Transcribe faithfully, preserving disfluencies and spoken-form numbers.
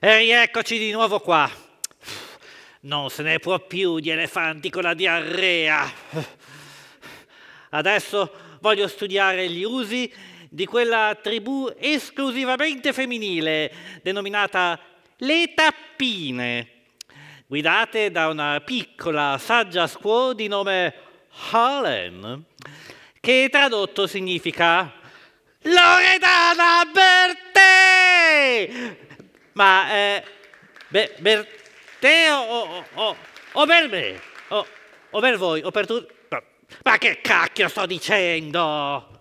E rieccoci di nuovo qua. Non se ne può più di elefanti con la diarrea. Adesso voglio studiare gli usi di quella tribù esclusivamente femminile, denominata le tappine, guidate da una piccola, saggia squaw di nome Helen, che tradotto significa Loredana Bertè! Ma, eh, be, per te o, o, o, o per me? O, o per voi? O per tutti? Ma che cacchio sto dicendo?